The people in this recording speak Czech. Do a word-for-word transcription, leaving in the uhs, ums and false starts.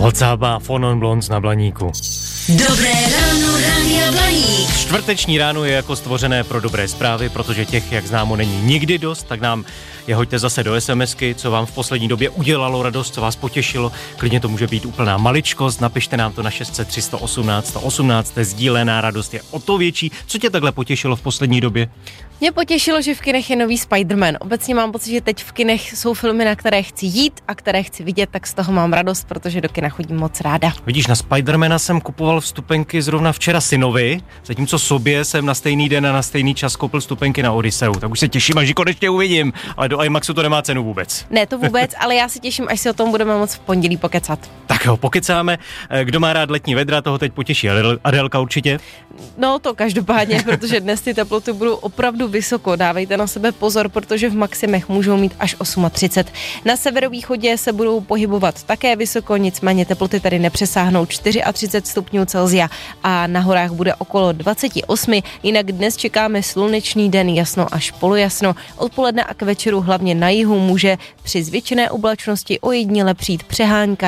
Holcába, Fonon Blondes na Blaníku. Dobré ráno, Rádia Blaník. Čtvrteční ráno je jako stvořené pro dobré zprávy, protože těch, jak známo, není nikdy dost, tak nám je hoďte zase do SMSky, co vám v poslední době udělalo radost, co vás potěšilo. Klidně to může být úplná maličkost, napište nám to na šest set tři sto osmnáct sto osmnáct, sdílená radost je o to větší. Co tě takhle potěšilo v poslední době? Mě potěšilo, že v kinech je nový Spider-Man. Obecně mám pocit, že teď v kinech jsou filmy, na které chci jít a které chci vidět, tak z toho mám radost, protože do kina chodím moc ráda. Vidíš, na Spider-Mana jsem kupoval vstupenky zrovna včera synovi, zatímco sobě jsem na stejný den a na stejný čas koupil vstupenky na Odysseu. Tak už se těším, až ji konečně uvidím, ale do IMAXu to nemá cenu vůbec. Ne, to vůbec, ale já se těším, až si o tom budeme moc v pondělí pokecat. Tak jo, pokecáme. Kdo má rád letní vedra, toho teď potěší. Adélka určitě? No to každopádně, protože dnes ty teploty budou opravdu vysoko. Dávejte na sebe pozor, protože v maximech můžou mít až třicet osm. Na severovýchodě se budou pohybovat také vysoko, nicméně teploty tady nepřesáhnou třicet čtyři stupňů Celsia a na horách bude okolo dvacet osm. Jinak dnes čekáme slunečný den, jasno až polojasno. Odpoledne a k večeru hlavně na jihu může při zvětšené oblačnosti ojediněle přijít přehánka